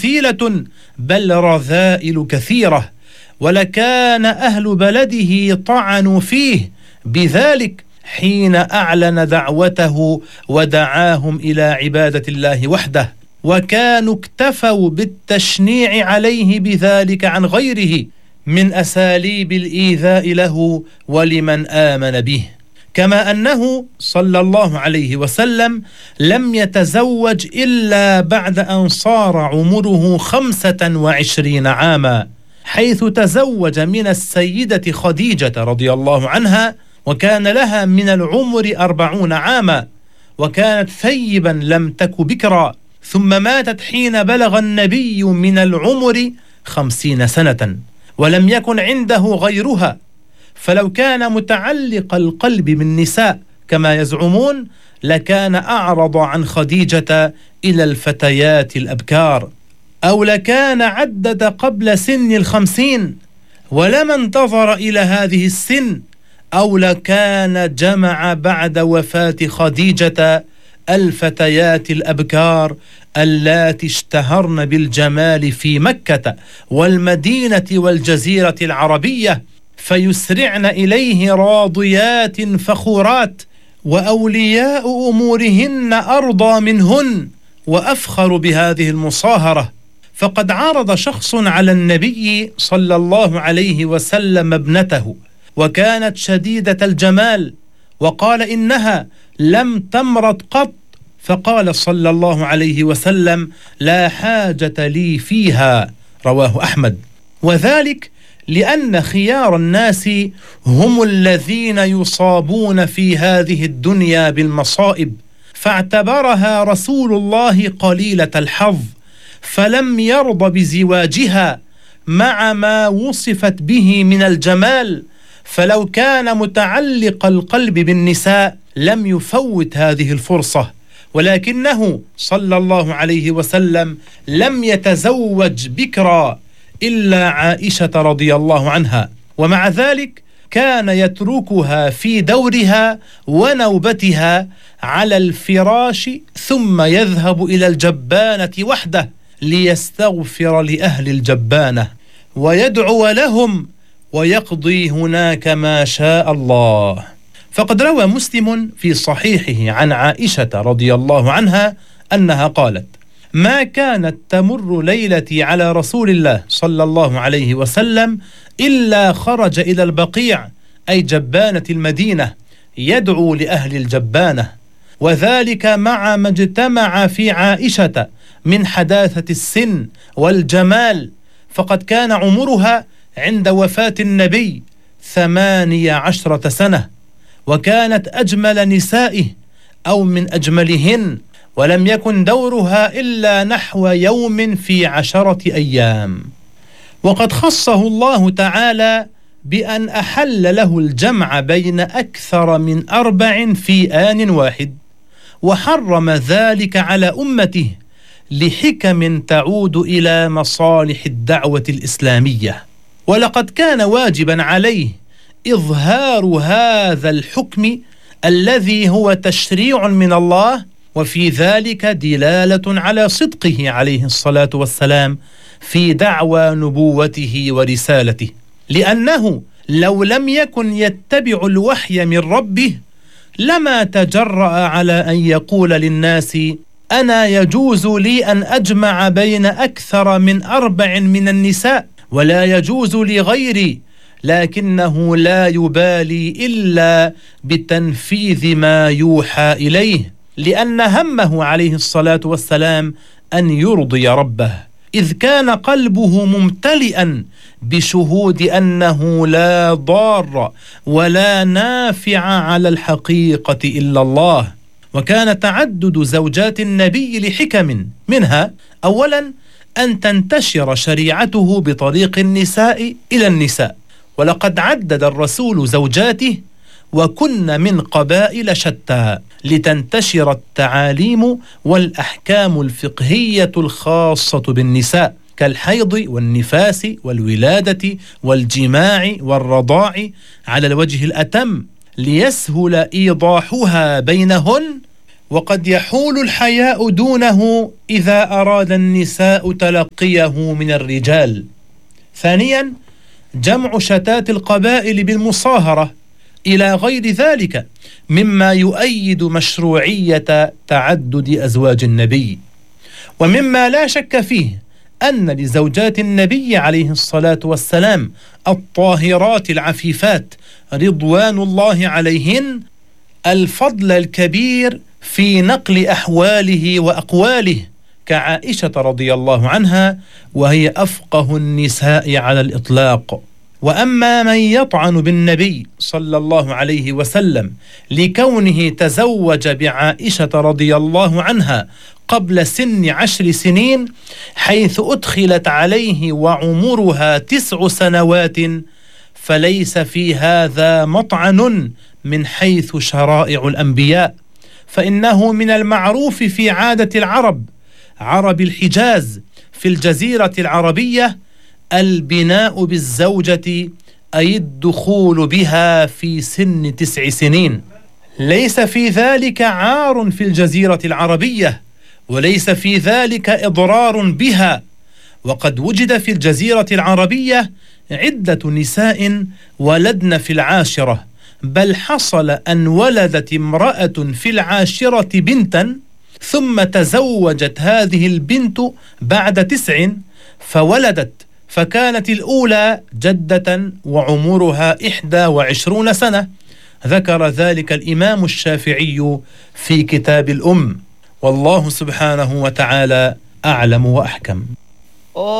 رذيلة بل رذائل كثيرة، ولكان أهل بلده طعنوا فيه بذلك حين أعلن دعوته ودعاهم إلى عبادة الله وحده، وكانوا اكتفوا بالتشنيع عليه بذلك عن غيره من أساليب الإيذاء له ولمن آمن به. كما أنه صلى الله عليه وسلم لم يتزوج إلا بعد أن صار عمره 25 عاما، حيث تزوج من السيدة خديجة رضي الله عنها وكان لها من العمر 40 عاما، وكانت ثيبا لم تك بكرا، ثم ماتت حين بلغ النبي من العمر 50 سنة، ولم يكن عنده غيرها. فلو كان متعلق القلب بالنساء كما يزعمون لكان أعرض عن خديجة إلى الفتيات الأبكار، أو لكان عدد قبل سن 50 ولما انتظر إلى هذه السن، أو لكان جمع بعد وفاة خديجة الفتيات الأبكار اللاتي اشتهرن بالجمال في مكة والمدينة والجزيرة العربية، فيسرعن إليه راضيات فخورات، وأولياء أمورهن أرضى منهن وأفخر بهذه المصاهرة. فقد عرض شخص على النبي صلى الله عليه وسلم ابنته، وكانت شديدة الجمال، وقال إنها لم تمرض قط، فقال صلى الله عليه وسلم: لا حاجة لي فيها، رواه أحمد. وذلك لأن خيار الناس هم الذين يصابون في هذه الدنيا بالمصائب، فاعتبرها رسول الله قليلة الحظ، فلم يرضى بزواجها مع ما وصفت به من الجمال. فلو كان متعلق القلب بالنساء لم يفوت هذه الفرصة، ولكنه صلى الله عليه وسلم لم يتزوج بكرا إلا عائشة رضي الله عنها، ومع ذلك كان يتركها في دورها ونوبتها على الفراش، ثم يذهب إلى الجبانة وحده ليستغفر لأهل الجبانة ويدعو لهم ويقضي هناك ما شاء الله. فقد روى مسلم في صحيحه عن عائشة رضي الله عنها أنها قالت: ما كانت تمر ليلتي على رسول الله صلى الله عليه وسلم إلا خرج إلى البقيع، أي جبانة المدينة، يدعو لأهل الجبانة، وذلك مع ما اجتمع في عائشة من حداثة السن والجمال، فقد كان عمرها عند وفاة النبي 18 سنة، وكانت أجمل نسائه أو من أجملهن، ولم يكن دورها إلا نحو يوم في 10 أيام. وقد خصه الله تعالى بأن أحل له الجمع بين أكثر من 4 في آن واحد، وحرم ذلك على أمته لحكم تعود إلى مصالح الدعوة الإسلامية. ولقد كان واجبا عليه إظهار هذا الحكم الذي هو تشريع من الله، وفي ذلك دلالة على صدقه عليه الصلاة والسلام في دعوى نبوته ورسالته، لأنه لو لم يكن يتبع الوحي من ربه لما تجرأ على أن يقول للناس: أنا يجوز لي أن أجمع بين أكثر من 4 من النساء ولا يجوز لغيري، لكنه لا يبالي إلا بتنفيذ ما يوحى إليه، لأن همه عليه الصلاة والسلام أن يرضي ربه، إذ كان قلبه ممتلئا بشهود أنه لا ضار ولا نافع على الحقيقة إلا الله. وكان تعدد زوجات النبي لحكم، منها أولا أن تنتشر شريعته بطريق النساء إلى النساء، ولقد عدد الرسول زوجاته وكن من قبائل شتى لتنتشر التعاليم والأحكام الفقهية الخاصة بالنساء كالحيض والنفاس والولادة والجماع والرضاع على الوجه الأتم، ليسهل إيضاحها بينهن وقد يحول الحياء دونه إذا أراد النساء تلقيه من الرجال. ثانيا، جمع شتات القبائل بالمصاهرة إلى غير ذلك مما يؤيد مشروعية تعدد أزواج النبي. ومما لا شك فيه أن لزوجات النبي عليه الصلاة والسلام الطاهرات العفيفات رضوان الله عليهن الفضل الكبير في نقل أحواله وأقواله، كعائشة رضي الله عنها وهي أفقه النساء على الإطلاق. وأما من يطعن بالنبي صلى الله عليه وسلم لكونه تزوج بعائشة رضي الله عنها قبل سن 10 سنين حيث أدخلت عليه وعمرها 9 سنوات، فليس في هذا مطعن من حيث شرائع الأنبياء، فإنه من المعروف في عادة العرب، عرب الحجاز في الجزيرة العربية، البناء بالزوجة أي الدخول بها في سن 9 سنين. ليس في ذلك عار في الجزيرة العربية، وليس في ذلك إضرار بها. وقد وجد في الجزيرة العربية عدة نساء ولدن في العاشرة، بل حصل أن ولدت امرأة في العاشرة بنتا، ثم تزوجت هذه البنت بعد 9 فولدت، فكانت الأولى جدة وعمرها 21 سنة. ذكر ذلك الإمام الشافعي في كتاب الأم، والله سبحانه وتعالى أعلم وأحكم.